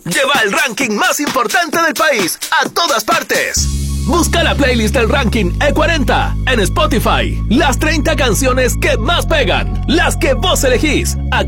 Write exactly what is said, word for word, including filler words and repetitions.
lleva el ranking más importante del país a todas partes. Busca la playlist del ranking E cuarenta en Spotify. Las treinta canciones que más pegan, las que vos elegís.